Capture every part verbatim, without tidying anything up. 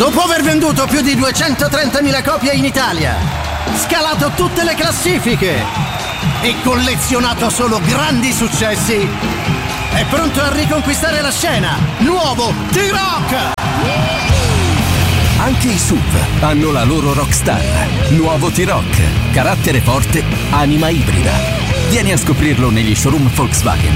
Dopo aver venduto più di duecentotrentamila copie in Italia, scalato tutte le classifiche e collezionato solo grandi successi, è pronto a riconquistare la scena. Nuovo T-Rock! Anche i S U V hanno la loro rockstar. Nuovo T-Rock. Carattere forte, anima ibrida. Vieni a scoprirlo negli showroom Volkswagen.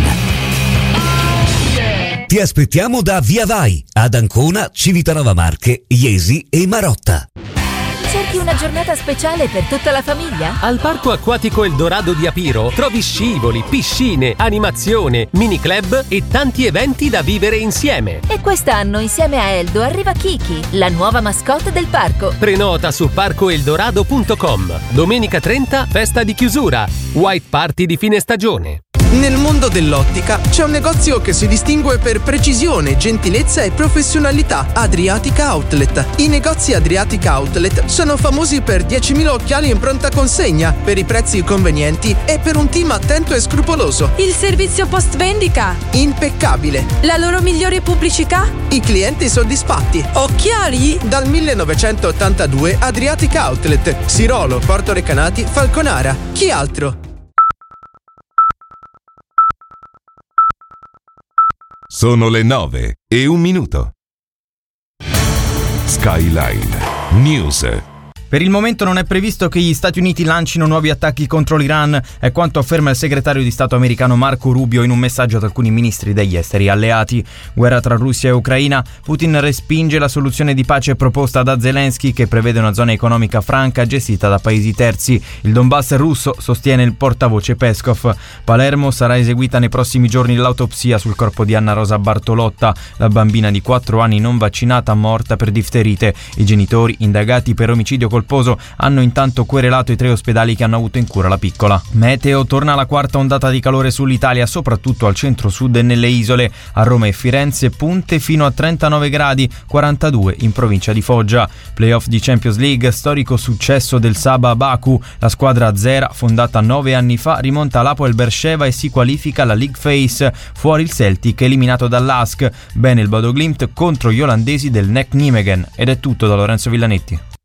Ti aspettiamo da Via Vai, ad Ancona, Civitanova Marche, Iesi e Marotta. Cerchi una giornata speciale per tutta la famiglia? Al Parco Acquatico Eldorado di Apiro trovi scivoli, piscine, animazione, mini club e tanti eventi da vivere insieme. E quest'anno insieme a Eldo arriva Kiki, la nuova mascotte del parco. Prenota su parco eldorado punto com. Domenica trenta, festa di chiusura. White Party di fine stagione. Nel mondo dell'ottica c'è un negozio che si distingue per precisione, gentilezza e professionalità: Adriatica Outlet. I negozi Adriatica Outlet sono famosi per diecimila occhiali in pronta consegna, per i prezzi convenienti e per un team attento e scrupoloso. Il servizio post vendita? Impeccabile. La loro migliore pubblicità? I clienti soddisfatti. Occhiali? Dal millenovecentottantadue Adriatica Outlet, Sirolo, Porto Recanati, Falconara. Chi altro? Sono le nove e un minuto. Skyline News. Per il momento non è previsto che gli Stati Uniti lancino nuovi attacchi contro l'Iran, è quanto afferma il segretario di Stato americano Marco Rubio in un messaggio ad alcuni ministri degli esteri alleati. Guerra tra Russia e Ucraina. Putin respinge la soluzione di pace proposta da Zelensky, che prevede una zona economica franca gestita da paesi terzi. Il Donbass russo, sostiene il portavoce Peskov. Palermo: sarà eseguita nei prossimi giorni l'autopsia sul corpo di Anna Rosa Bartolotta, la bambina di quattro anni non vaccinata morta per difterite. I genitori, indagati per omicidio colposo, hanno intanto querelato i tre ospedali che hanno avuto in cura la piccola. Meteo: torna la quarta ondata di calore sull'Italia, soprattutto al centro-sud e nelle isole. A Roma e Firenze punte fino a trentanove gradi, quarantadue in provincia di Foggia. Playoff di Champions League, storico successo del Saba a Baku. La squadra azera, fondata nove anni fa, rimonta l'Hapoel Beersheva e si qualifica alla League Phase. Fuori il Celtic, eliminato dall'A S K. Bene il Bodo Glimt contro gli olandesi del N E C Nijmegen. Ed è tutto da Lorenzo Villanetti.